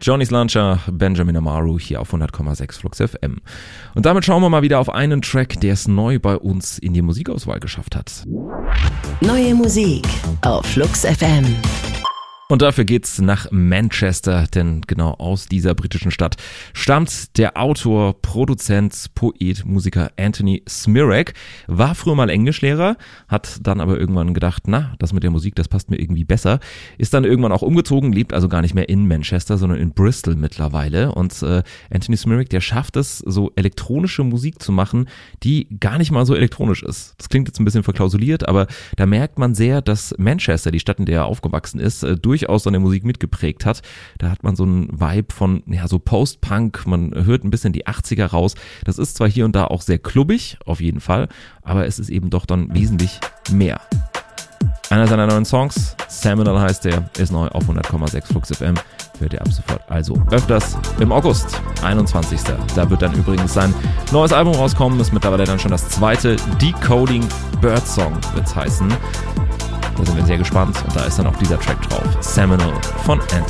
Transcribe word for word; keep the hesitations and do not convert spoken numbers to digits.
Johnny's Launcher, Benjamin Amaru hier auf hundert Komma sechs Flux F M. Und damit schauen wir mal wieder auf einen Track, der es neu bei uns in die Musikauswahl geschafft hat. Neue Musik auf Flux F M. Und dafür geht's nach Manchester, denn genau aus dieser britischen Stadt stammt der Autor, Produzent, Poet, Musiker Anthony Smirak. War früher mal Englischlehrer, hat dann aber irgendwann gedacht, na, das mit der Musik, das passt mir irgendwie besser. Ist dann irgendwann auch umgezogen, lebt also gar nicht mehr in Manchester, sondern in Bristol mittlerweile. Und äh, Anthony Smirak, der schafft es, so elektronische Musik zu machen, die gar nicht mal so elektronisch ist. Das klingt jetzt ein bisschen verklausuliert, aber da merkt man sehr, dass Manchester, die Stadt, in der er aufgewachsen ist, äh, durch durchaus seine Musik mitgeprägt hat. Da hat man so einen Vibe von, ja, so Post-Punk, man hört ein bisschen die achtziger raus. Das ist zwar hier und da auch sehr klubbig, auf jeden Fall, aber es ist eben doch dann wesentlich mehr. Einer seiner neuen Songs, Seminole heißt der, ist neu auf hundert Komma sechs Flux F M, hört ihr ab sofort also öfters im August, einundzwanzigsten Da wird dann übrigens sein neues Album rauskommen, ist mittlerweile dann schon das zweite, Decoding Birdsong wird's heißen. Da sind wir sehr gespannt und da ist dann auch dieser Track drauf, Seminole von Anthony